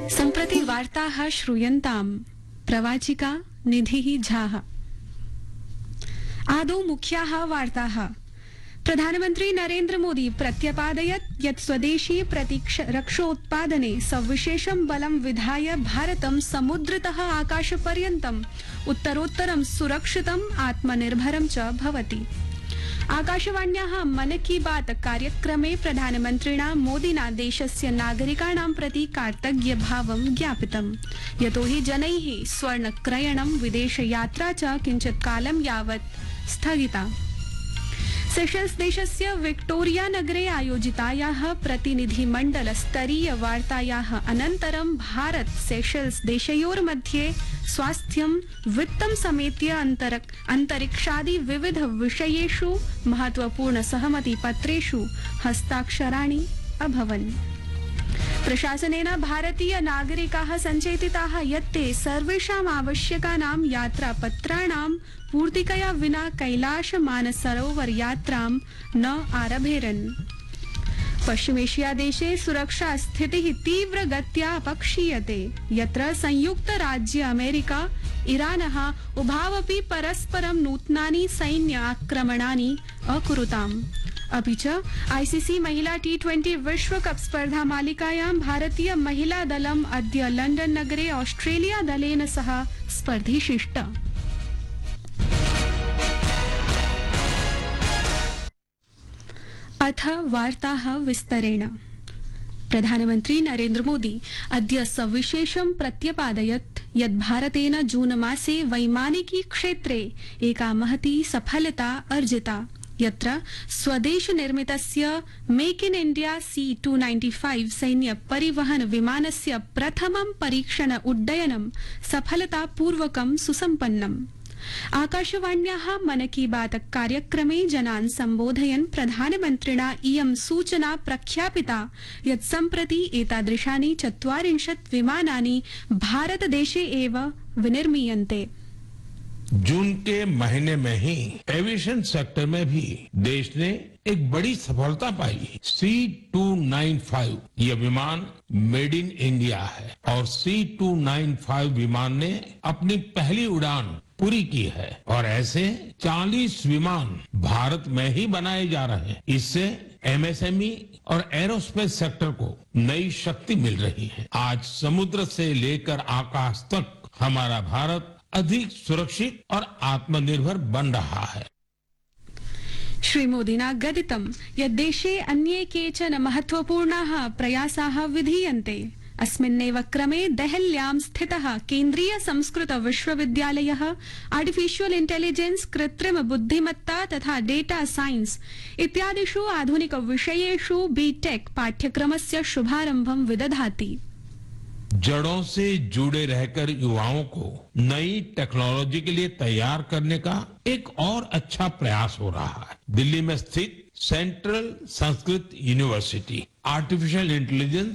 सम्प्रति वार्ताः श्रूयन्ताम् प्रवाचिका निधिः झाः। आदौ मुख्याः वार्ताः। प्रधानमन्त्री नरेन्द्र मोदी प्रत्यपादयत् यत् स्वदेशी रक्षोत्पादने सविशेषं बलं विधाय भारतं समुद्रतः आकाशपर्यन्तम् उत्तरोत्तरं सुरक्षितम् आत्मनिर्भरं च भवति। आकाशवाण्याः मन की बात कार्यक्रमे प्रधानमन्त्रिणा मोदिना देशस्य नागरिकाणां प्रति कार्तज्ञभावं ज्ञापितम्, यतो हि जनैः स्वर्णक्रयणं विदेशयात्रा च किञ्चित् कालं यावत् स्थगिता। सेशल्स देशस्य विक्टोरिया नगरे आयोजितायाः प्रतिनिधिमण्डल स्तरीय वार्तायाः अनन्तरं भारत सेशल्स देशयोर्मध्ये स्वास्थ्यं वित्तं समेत्य अंतरिक्षादि विविध विषयेषु महत्वपूर्ण सहमति पत्रेषु हस्ताक्षराणि अभवन्। प्रशासनेन भारतीय नागरिकाः सञ्चेतिताः यत् ते सर्वेषाम् आवश्यकानां यात्रापत्राणां पूर्तिकया विना कैलाश मानसरोवर यात्रां न आरभेरन्। पश्चिमेशिया देशे सुरक्षा स्थितिः तीव्रगत्या अपक्षीयते, यत्र संयुक्त राज्य अमेरिका ईरानः उभावपि परस्परं नूतनानि सैन्य आक्रमणानि अकुरुताम्। अपि च आईसीसी महिला T20 विश्वकप स्पर्धा मालिकायां भारतीय महिला दलम् अद्य लण्डन नगरे ऑस्ट्रेलिया दलेन सह स्पर्धिष्यति। अथ वार्ताः विस्तरेण। प्रधानमन्त्री नरेन्द्र मोदी अद्य सविशेषं प्रत्यपादयत् यत् भारतेन जून मासे वैमानिकी क्षेत्रे एका महती सफलता अर्जिता, यत्र स्वदेश निर्मितस्य मेक इन इंडिया C-295 सैन्य परिवहन विमानस्य प्रथमं परीक्षण उड्डयनं सफलतापूर्वकं सुसम्पन्नम्। आकाशवाण्याः मन की बात कार्यक्रमे जनान् सम्बोधयन् प्रधानमन्त्रिणा इयं सूचना प्रख्यापिता यत् सम्प्रति एतादृशानि 40 विमानानि भारतदेशे एव विनिर्मीयन्ते। जून के महीने में ही एविएशन सेक्टर में भी देश ने एक बड़ी सफलता पाई। C-295 यह विमान मेड इन इंडिया है और C-295 विमान ने अपनी पहली उड़ान पूरी की है और ऐसे 40 विमान भारत में ही बनाए जा रहे हैं। इससे एमएसएमई और एरोस्पेस सेक्टर को नई शक्ति मिल रही है। आज समुद्र से लेकर आकाश तक हमारा भारत अधिक सुरक्षित और आत्मनिर्भर बन रहा है। श्रीमोदिना गदितं यत् देशे अन्ये केचन महत्वपूर्णाः प्रयासाः विधीयन्ते। अस्मिन्नेव क्रमे देहल्यां स्थितः केन्द्रीय संस्कृत विश्वविद्यालयः आर्टिफिशियल इंटेलिजेंस, कृत्रिम बुद्धिमत्ता तथा डेटा साइंस इत्यादिषु आधुनिक विषयेषु बीटेक पाठ्यक्रमस्य शुभारंभं विदधाति। जड़ों से जुड़े रहकर युवाओं को नई टेक्नोलॉजी के लिए तैयार करने का एक और अच्छा प्रयास हो रहा है। दिल्ली में स्थित central Sanskrit university artificial intelligence